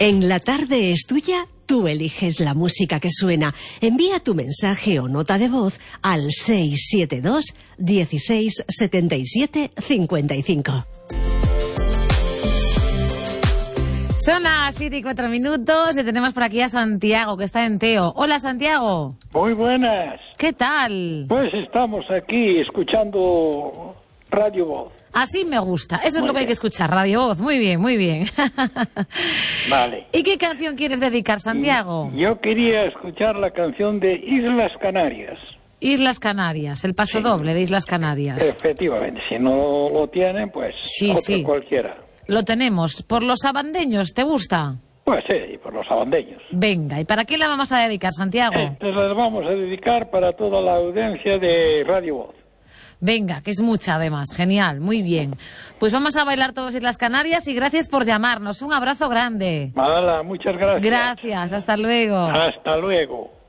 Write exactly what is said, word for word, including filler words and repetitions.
En la tarde es tuya, tú eliges la música que suena. Envía tu mensaje o nota de voz al seis siete dos, dieciséis, setenta y siete, cincuenta y cinco. Son las siete y cuatro minutos y tenemos por aquí a Santiago, que está en Teo. Hola, Santiago. Muy buenas. ¿Qué tal? Pues estamos aquí escuchando Radio Voz. Así me gusta. Eso Muy es lo que hay bien. que escuchar, Radio Voz. Muy bien, muy bien. Vale. ¿Y qué canción quieres dedicar, Santiago? Yo quería escuchar la canción de Islas Canarias. Islas Canarias, el paso Sí. doble de Islas Canarias. Efectivamente, si no lo tienen, pues Sí, otro sí. cualquiera. Lo tenemos. ¿Por los sabandeños te gusta? Pues sí, por los sabandeños. Venga, ¿y para quién la vamos a dedicar, Santiago? Entonces las vamos a dedicar para toda la audiencia de Radio Voz. Venga, que es mucha además. Genial, muy bien. Pues vamos a bailar todos Islas Canarias y gracias por llamarnos. Un abrazo grande. Hala, muchas gracias. Gracias, hasta luego. Hasta luego.